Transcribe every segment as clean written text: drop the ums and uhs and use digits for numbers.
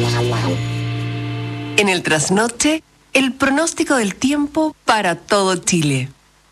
En el trasnoche, el pronóstico del tiempo para todo Chile.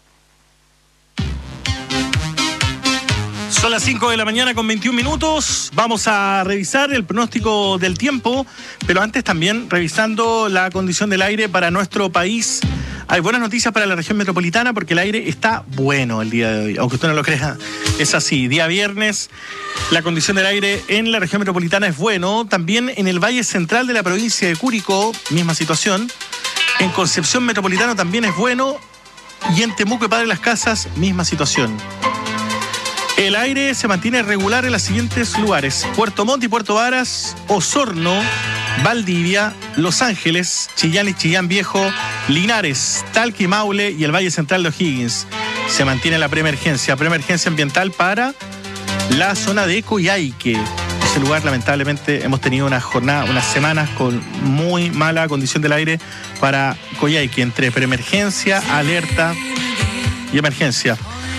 Son las 5 de la mañana con 21 minutos. Vamos a revisar el pronóstico del tiempo, pero antes también revisando la condición del aire para nuestro país. Hay buenas noticias para la región metropolitana porque el aire está bueno el día de hoy, aunque usted no lo crea, es así. Día viernes, la condición del aire en la región metropolitana es bueno. También en el valle central de la provincia de Curicó, misma situación. En Concepción Metropolitano también es bueno. Y en Temuco y Padre Las Casas, misma situación. El aire se mantiene regular en los siguientes lugares: Puerto Montt y Puerto Varas, Osorno, Valdivia, Los Ángeles, Chillán y Chillán Viejo, Linares, Talca y Maule y el Valle Central de O'Higgins. Se mantiene la preemergencia ambiental para la zona de Coyhaique. Ese lugar, lamentablemente, hemos tenido unas semanas con muy mala condición del aire para Coyhaique, entre preemergencia, alerta y emergencia.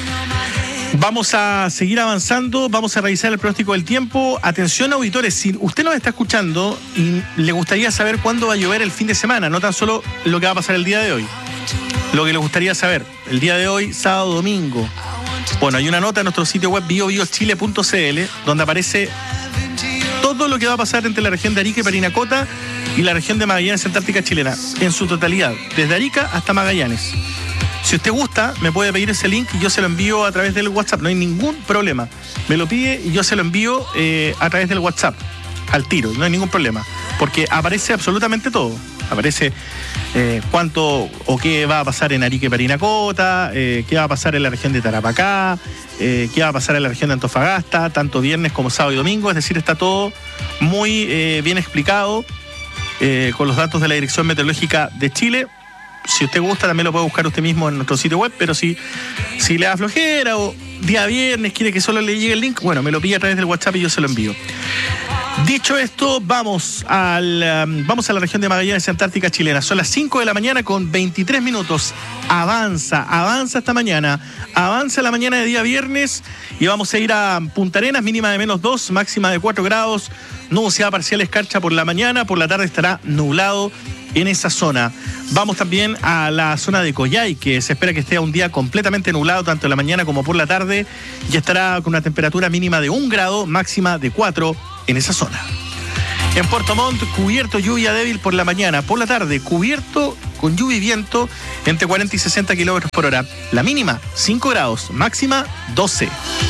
Vamos a seguir avanzando, vamos a revisar el pronóstico del tiempo. Atención, auditores, si usted nos está escuchando y le gustaría saber cuándo va a llover el fin de semana, no tan solo lo que va a pasar el día de hoy, lo que le gustaría saber el día de hoy, sábado, domingo. Bueno, hay una nota en nuestro sitio web biobiochile.cl donde aparece todo lo que va a pasar entre la región de Arica y Parinacota y la región de Magallanes Antártica chilena, en su totalidad, desde Arica hasta Magallanes. Si usted gusta, me puede pedir ese link y yo se lo envío a través del WhatsApp. No hay ningún problema. Me lo pide y yo se lo envío a través del WhatsApp, al tiro. No hay ningún problema. Porque aparece absolutamente todo. Aparece cuánto o qué va a pasar en Arica y Parinacota, qué va a pasar en la región de Tarapacá, qué va a pasar en la región de Antofagasta, tanto viernes como sábado y domingo. Es decir, está todo muy bien explicado con los datos de la Dirección Meteorológica de Chile. Si usted gusta, también lo puede buscar usted mismo en nuestro sitio web, pero si le da flojera o día viernes quiere que solo le llegue el link, bueno, me lo pide a través del WhatsApp y yo se lo envío. Dicho esto, vamos a la región de Magallanes Antártica chilena. Son las 5 de la mañana con 23 minutos. Avanza esta mañana. Avanza la mañana de día viernes y vamos a ir a Punta Arenas, mínima de -2, máxima de 4 grados. Nubosidad parcial, escarcha por la mañana, por la tarde estará nublado en esa zona. Vamos también a la zona de Coyhaique. Se espera que esté un día completamente nublado tanto en la mañana como por la tarde y estará con una temperatura mínima de 1 grado, máxima de 4 en esa zona. En Puerto Montt, cubierto, lluvia débil por la mañana. Por la tarde, cubierto con lluvia y viento entre 40 y 60 kilómetros por hora. La mínima, 5 grados, máxima 12.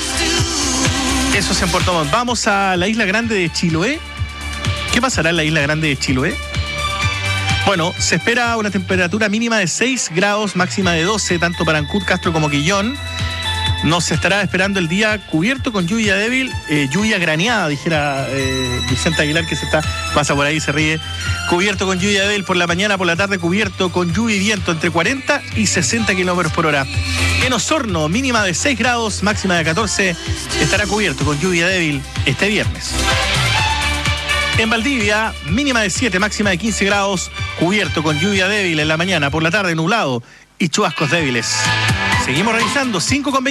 Eso es en Puerto Montt. Vamos a la Isla Grande de Chiloé. ¿Qué pasará en la Isla Grande de Chiloé? Bueno, se espera una temperatura mínima de 6 grados, máxima de 12, tanto para Ancud, Castro como Quillón. Nos estará esperando el día cubierto con lluvia débil, lluvia graneada, dijera Vicente Aguilar, que pasa por ahí y se ríe. Cubierto con lluvia débil por la mañana, por la tarde cubierto con lluvia y viento entre 40 y 60 kilómetros por hora. En Osorno, mínima de 6 grados, máxima de 14, estará cubierto con lluvia débil este viernes. En Valdivia, mínima de 7, máxima de 15 grados, cubierto con lluvia débil en la mañana, por la tarde nublado y chubascos débiles. Seguimos revisando,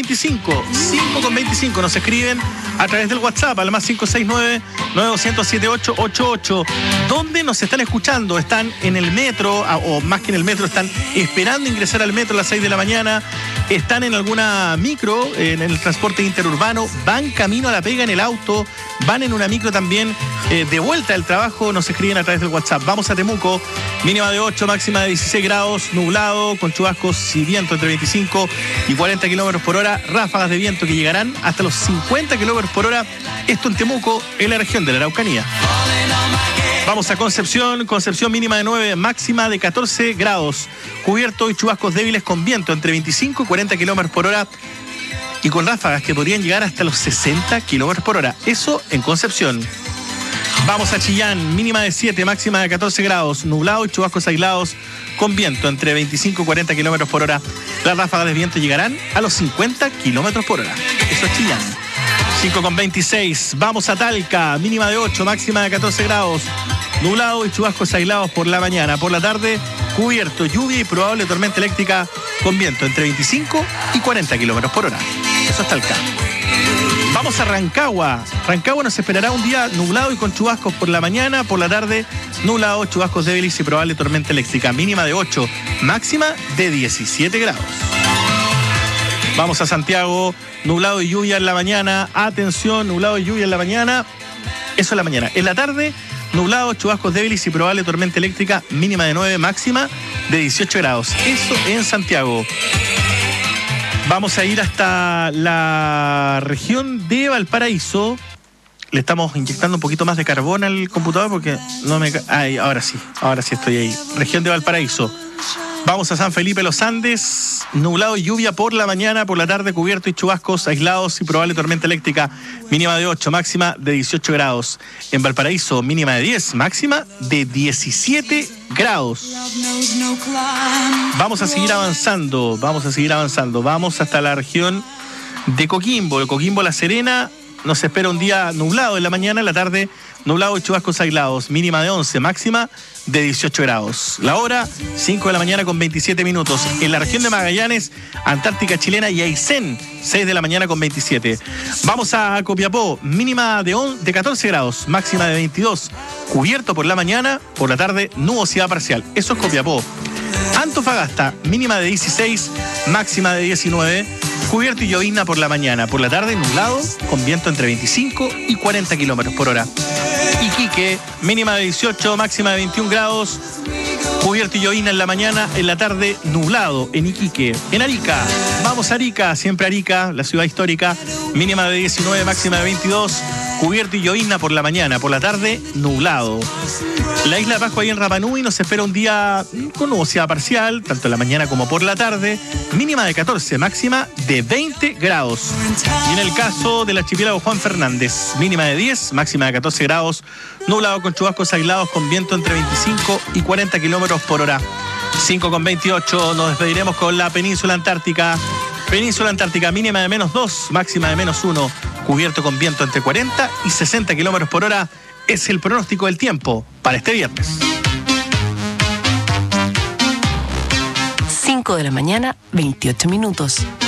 5:25, nos escriben a través del WhatsApp al más 569-9200-7888. ¿Dónde nos están escuchando? ¿Están en el metro? O más que en el metro, están esperando ingresar al metro a las 6 de la mañana. ¿Están en alguna micro, en el transporte interurbano? ¿Van camino a la pega en el auto? ¿Van en una micro también de vuelta del trabajo? Nos escriben a través del WhatsApp. Vamos a Temuco, mínima de 8, máxima de 16 grados, nublado, con chubascos y viento entre 25 y 40 kilómetros por hora, ráfagas de viento que llegarán hasta los 50 kilómetros por hora. Esto en Temuco, en la región de la Araucanía. Vamos a Concepción mínima de 9, máxima de 14 grados, cubierto y chubascos débiles con viento entre 25 y 40 kilómetros por hora y con ráfagas que podrían llegar hasta los 60 kilómetros por hora. Eso en Concepción. Vamos a Chillán, mínima de 7, máxima de 14 grados, nublado y chubascos aislados con viento entre 25 y 40 kilómetros por hora. Las ráfagas de viento llegarán a los 50 kilómetros por hora. Eso es Chillán. 5:26. Vamos a Talca, mínima de 8, máxima de 14 grados, nublado y chubascos aislados por la mañana. Por la tarde, cubierto, lluvia y probable tormenta eléctrica con viento entre 25 y 40 kilómetros por hora. Eso es Talca. Vamos a Rancagua. Rancagua nos esperará un día nublado y con chubascos por la mañana, por la tarde nublado, chubascos débiles y probable tormenta eléctrica. Mínima de 8, máxima de 17 grados. Vamos a Santiago, nublado y lluvia en la mañana. Atención, nublado y lluvia en la mañana. Eso en la mañana. En la tarde, nublado, chubascos débiles y probable tormenta eléctrica. Mínima de 9, máxima de 18 grados. Eso en Santiago. Vamos a ir hasta la región de Valparaíso. Le estamos inyectando un poquito más de carbón al computador porque no me... Ay, ahora sí estoy ahí. Región de Valparaíso. Vamos a San Felipe Los Andes, nublado y lluvia por la mañana, por la tarde cubierto y chubascos aislados y probable tormenta eléctrica, mínima de 8, máxima de 18 grados. En Valparaíso, mínima de 10, máxima de 17 grados. Vamos a seguir avanzando, vamos hasta la región de Coquimbo, La Serena. Nos espera un día nublado en la mañana, en la tarde nublado y chubascos aislados, mínima de 11, máxima de 18 grados. La hora, 5 de la mañana con 27 minutos. En la región de Magallanes, Antártica Chilena y Aysén, 6 de la mañana con 27. Vamos a Copiapó, mínima de 14 grados, máxima de 22. Cubierto por la mañana, por la tarde nubosidad parcial. Eso es Copiapó. Antofagasta, mínima de 16, máxima de 19. Cubierto y llovizna por la mañana, por la tarde nublado, con viento entre 25 y 40 kilómetros por hora. Iquique, mínima de 18, máxima de 21 grados, cubierto y llovizna en la mañana, en la tarde nublado en Iquique. En Arica, vamos a Arica, siempre Arica, la ciudad histórica, mínima de 19, máxima de 22, cubierto y llovizna por la mañana, por la tarde nublado. La isla de Pascua ahí en Rapa Nui nos espera un día con nubosidad parcial, tanto en la mañana como por la tarde, mínima de 14, máxima de 20 grados. Y en el caso del archipiélago Juan Fernández, mínima de 10, máxima de 14 grados, nublado con chubascos aislados con viento entre 25 y 40 kilómetros por hora. 5:28, nos despediremos con la península antártica. Península antártica, mínima de menos 2, máxima de menos 1, cubierto con viento entre 40 y 60 kilómetros por hora. Es el pronóstico del tiempo para este viernes. 5 de la mañana, 28 minutos.